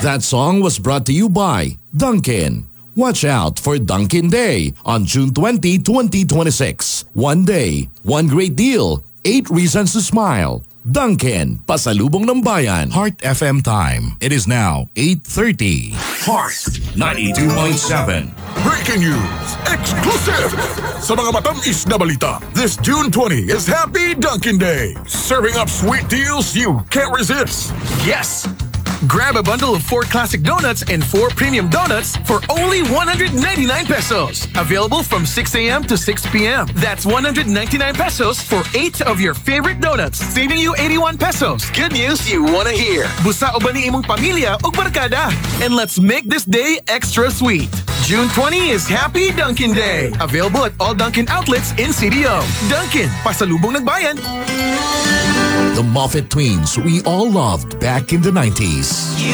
That song was brought to you by Dunkin'. Watch out for Dunkin' Day on June 20, 2026. One day, one great deal, 8 reasons to smile. Dunkin', pasalubong ng bayan. Heart FM time. It is now 8:30. Heart 92.7. Breaking news! Exclusive! Sa mga matamis na balita, this June 20 is Happy Dunkin' Day. Serving up sweet deals you can't resist. Yes! Grab a bundle of 4 classic donuts and 4 premium donuts for only 199 pesos. Available from 6 a.m. to 6 p.m. That's 199 pesos for 8 of your favorite donuts, saving you 81 pesos. Good news you wanna hear. Busa o ba ni imong pamilya o barkada? And let's make this day extra sweet. June 20 is Happy Dunkin' Day. Available at all Dunkin' outlets in CDO. Dunkin', pasalubong nagbayan. The Moffat Twins we all loved back in the 90s.